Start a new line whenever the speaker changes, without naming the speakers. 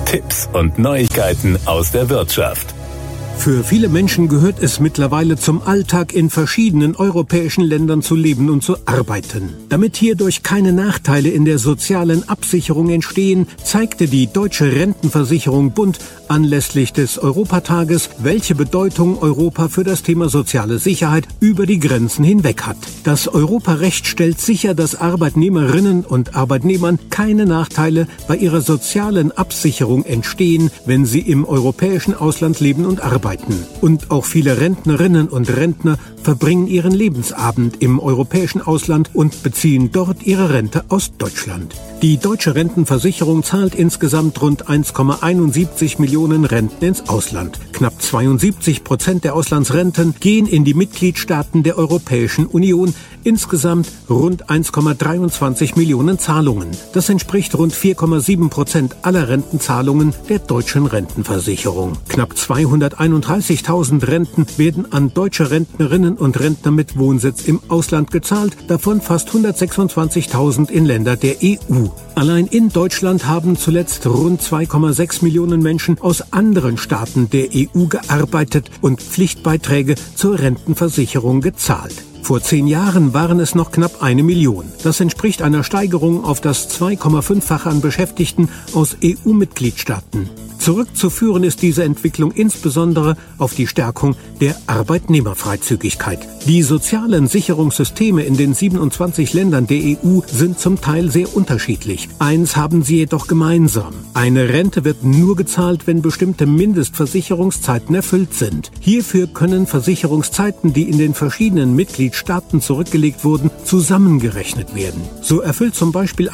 Tipps und Neuigkeiten aus der Wirtschaft.
Für viele Menschen gehört es mittlerweile zum Alltag, in verschiedenen europäischen Ländern zu leben und zu arbeiten. Damit hierdurch keine Nachteile in der sozialen Absicherung entstehen, zeigte die Deutsche Rentenversicherung Bund anlässlich des Europatages, welche Bedeutung Europa für das Thema soziale Sicherheit über die Grenzen hinweg hat. Das Europarecht stellt sicher, dass Arbeitnehmerinnen und Arbeitnehmern keine Nachteile bei ihrer sozialen Absicherung entstehen, wenn sie im europäischen Ausland leben und arbeiten. Und auch viele Rentnerinnen und Rentner verbringen ihren Lebensabend im europäischen Ausland und beziehen dort ihre Rente aus Deutschland. Die Deutsche Rentenversicherung zahlt insgesamt rund 1,71 Millionen Renten ins Ausland. Knapp 72% der Auslandsrenten gehen in die Mitgliedstaaten der Europäischen Union. Insgesamt rund 1,23 Millionen Zahlungen. Das entspricht rund 4,7% aller Rentenzahlungen der Deutschen Rentenversicherung. Knapp 231.000 Renten werden an deutsche Rentnerinnen und Rentner mit Wohnsitz im Ausland gezahlt, davon fast 126.000 in Länder der EU. Allein in Deutschland haben zuletzt rund 2,6 Millionen Menschen aus anderen Staaten der EU gearbeitet und Pflichtbeiträge zur Rentenversicherung gezahlt. Vor 10 Jahren waren es noch knapp 1 Million. Das entspricht einer Steigerung auf das 2,5-fache an Beschäftigten aus EU-Mitgliedstaaten. Zurückzuführen ist diese Entwicklung insbesondere auf die Stärkung der Arbeitnehmerfreizügigkeit. Die sozialen Sicherungssysteme in den 27 Ländern der EU sind zum Teil sehr unterschiedlich. Eins haben sie jedoch gemeinsam: Eine Rente wird nur gezahlt, wenn bestimmte Mindestversicherungszeiten erfüllt sind. Hierfür können Versicherungszeiten, die in den verschiedenen Mitgliedstaaten zurückgelegt wurden, zusammengerechnet werden. So erfüllt zum Beispiel